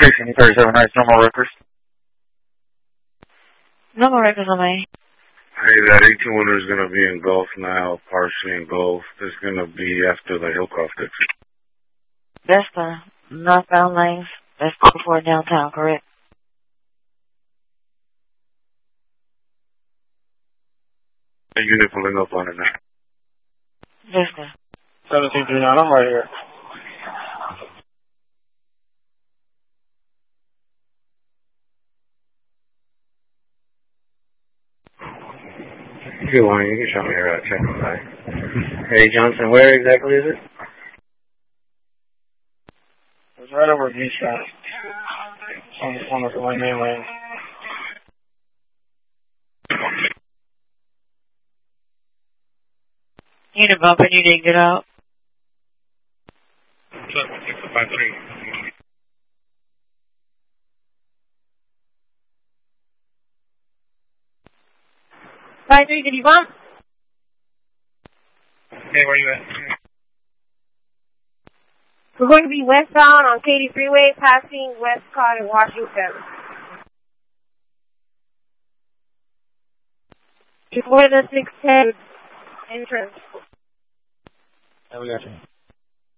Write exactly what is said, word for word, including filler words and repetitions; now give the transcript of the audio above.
Jason, thirty-seven nights, no more records. No more records on my. Hey, that eighteen-wheeler is going to be in Gulf now, partially in Gulf. It's going to be after the Hillcroft exit. That's the northbound lanes. That's before downtown, correct? A unit pulling up on it now. Yes, sir. seventeen three nine, I'm right here. Good morning, you can show me your route, check it out. Hey Johnson, where exactly is it? It's right over at East Side. On the corner of the main lane. You need a bumper, you didn't get out. six five three. five three, did you bump? Hey, where you at? We're going to be westbound on Katy Freeway, passing Westcott and Washington. Before the six ten entrance. Yeah, we got you.